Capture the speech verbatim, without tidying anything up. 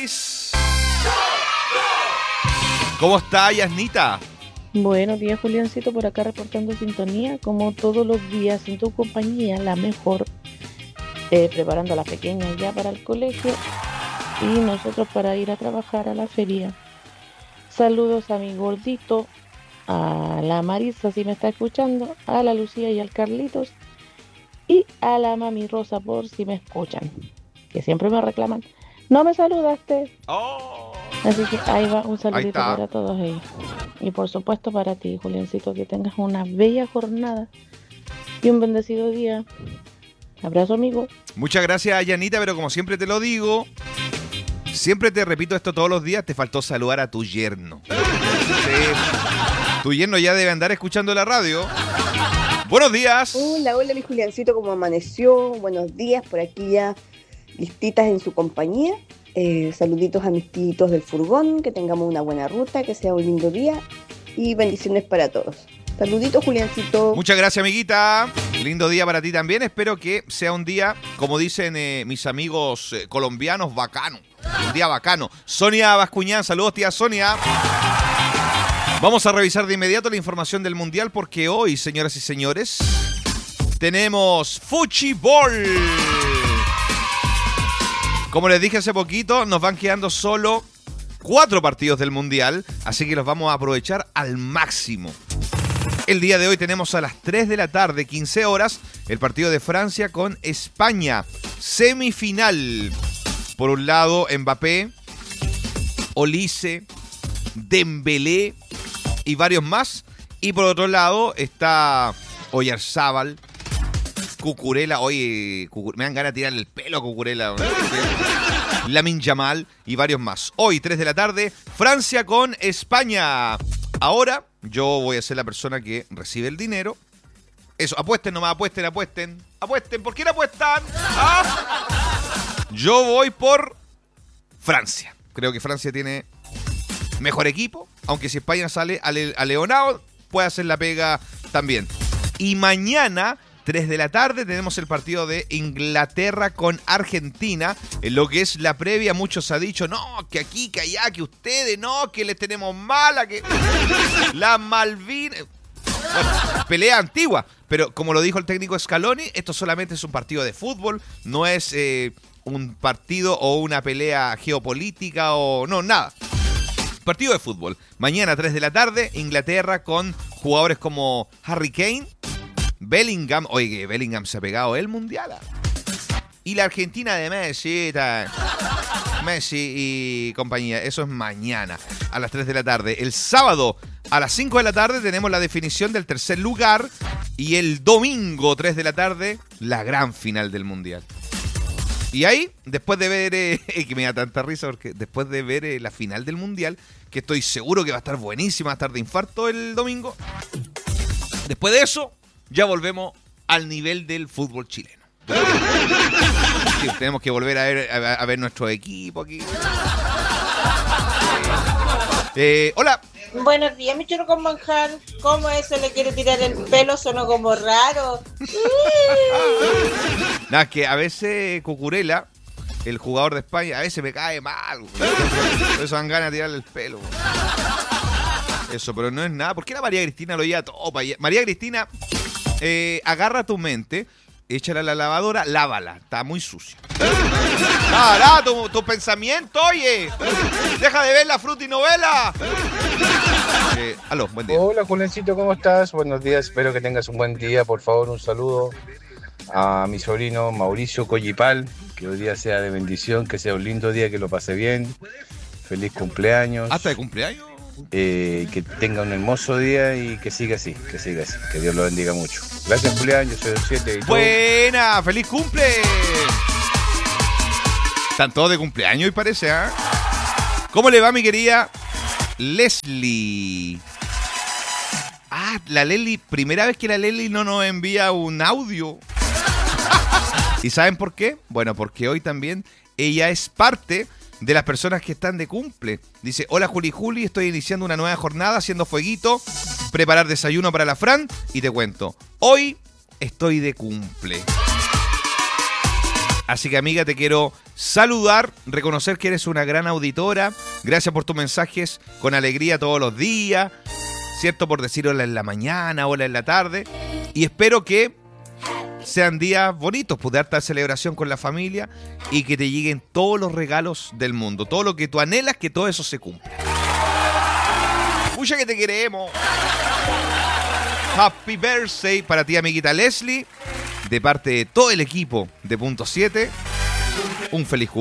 seis. ¿Cómo está, Yasnita? Buenos días, Juliancito, por acá reportando sintonía, como todos los días en tu compañía, la mejor, eh, preparando a la pequeña ya para el colegio y nosotros para ir a trabajar a la feria. Saludos a mi gordito, a la Marisa si me está escuchando, a la Lucía y al Carlitos y a la Mami Rosa por si me escuchan, que siempre me reclaman, no me saludaste. Oh. Así que ahí va un saludito para todos ellos. Y por supuesto para ti, Juliancito, que tengas una bella jornada y un bendecido día. Abrazo, amigo. Muchas gracias, Yanita, pero como siempre te lo digo, siempre te repito esto todos los días, te faltó saludar a tu yerno. Sí. Tu yerno ya debe andar escuchando la radio. Buenos días. Hola, hola, mi Juliancito, ¿cómo amaneció? Buenos días, por aquí ya listitas en su compañía. Eh, saluditos a mis tíos del furgón, que tengamos una buena ruta, que sea un lindo día y bendiciones para todos. Saluditos, Juliancito. Muchas gracias, amiguita. Lindo día para ti también. Espero que sea un día, como dicen eh, mis amigos eh, colombianos, bacano. Un día bacano. Sonia Bascuñán, saludos, tía Sonia. Vamos a revisar de inmediato la información del Mundial porque hoy, señoras y señores, tenemos Fuchibol. Como les dije hace poquito, nos van quedando solo cuatro partidos del Mundial, así que los vamos a aprovechar al máximo. El día de hoy tenemos a las tres de la tarde, quince horas, el partido de Francia con España. Semifinal. Por un lado, Mbappé, Olise, Dembélé y varios más. Y por otro lado está Oyarzábal, Cucurella, oye, Cucur... me dan ganas de tirarle el pelo a Cucurella. Lamine Yamal y varios más. Hoy, tres de la tarde, Francia con España. Ahora, yo voy a ser la persona que recibe el dinero. Eso, apuesten nomás, apuesten, apuesten. Apuesten, ¿por quién apuestan? ¿Ah? Yo voy por Francia. Creo que Francia tiene mejor equipo. Aunque si España sale ale- aleonado, puede hacer la pega también. Y mañana, tres de la tarde, tenemos el partido de Inglaterra con Argentina. En lo que es la previa, muchos han dicho, no, que aquí, que allá, que ustedes, no, que les tenemos mala, que la Malvinas. Bueno, pelea antigua, pero como lo dijo el técnico Scaloni, esto solamente es un partido de fútbol, no es eh, un partido o una pelea geopolítica o no, nada. Partido de fútbol. Mañana, tres de la tarde, Inglaterra con jugadores como Harry Kane, Bellingham, oye, Bellingham se ha pegado el mundial. Y la Argentina de Messi, Messi y compañía. Eso es mañana a las tres de la tarde. El sábado a las cinco de la tarde tenemos la definición del tercer lugar. Y el domingo, tres de la tarde, la gran final del mundial. Y ahí, después de ver, eh, que me da tanta risa, porque después de ver eh, la final del mundial, que estoy seguro que va a estar buenísima, va a estar de infarto el domingo. Después de eso, ya volvemos al nivel del fútbol chileno. Sí, tenemos que volver a ver, a, a ver nuestro equipo aquí. Eh, hola. Buenos días, mi choro con manjar. ¿Cómo eso le quiere tirar el pelo? Sonó como raro. Nada, que a veces Cucurella, el jugador de España, a veces me cae mal. Por eso dan ganas de tirarle el pelo. Eso, pero no es nada. ¿Por qué la María Cristina lo lleva todo para allá? María Cristina, eh, agarra tu mente, échala a la lavadora, lávala. Está muy sucio. ¡Para tu, tu pensamiento, oye! ¡Deja de ver la frutinovela! Eh, aló, buen día. Hola, Julencito, ¿cómo estás? Buenos días, espero que tengas un buen día. Por favor, un saludo a mi sobrino Mauricio Collipal, que hoy día sea de bendición, que sea un lindo día, que lo pase bien. Feliz cumpleaños. ¿Hasta de cumpleaños? Eh, que tenga un hermoso día y que siga así, que siga así. Que Dios lo bendiga mucho. Gracias, Julián, yo soy el siete. Y ¡buena! Todo. ¡Feliz cumple! Están todos de cumpleaños y parece, ¿ah? ¿eh? ¿Cómo le va, mi querida Leslie? Ah, la Leslie, primera vez que la Leslie no nos envía un audio. ¿Y saben por qué? Bueno, porque hoy también ella es parte de las personas que están de cumple. Dice, hola Juli Juli, estoy iniciando una nueva jornada haciendo fueguito, preparar desayuno para la Fran y te cuento, hoy estoy de cumple. Así que, amiga, te quiero saludar, reconocer que eres una gran auditora. Gracias por tus mensajes con alegría todos los días, ¿cierto? Por decir hola en la mañana, hola en la tarde. Y espero que sean días bonitos, pues, de harta celebración con la familia y que te lleguen todos los regalos del mundo. Todo lo que tú anhelas, que todo eso se cumpla. Mucha que te queremos. Happy birthday para ti, amiguita Leslie. De parte de todo el equipo de Punto siete, un feliz cumpleaños.